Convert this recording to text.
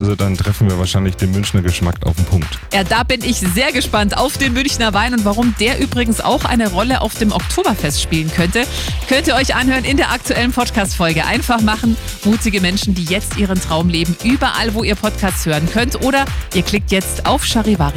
Also dann treffen wir wahrscheinlich den Münchner Geschmack auf den Punkt. Ja, da bin ich sehr gespannt auf den Münchner Wein und warum der übrigens auch eine Rolle auf dem Oktoberfest spielen könnte. Könnt ihr euch anhören in der aktuellen Podcast-Folge. Einfach machen. Mutige Menschen, die jetzt ihren Traum leben. Überall, wo ihr Podcasts hören könnt. Oder ihr klickt jetzt auf charivari.at.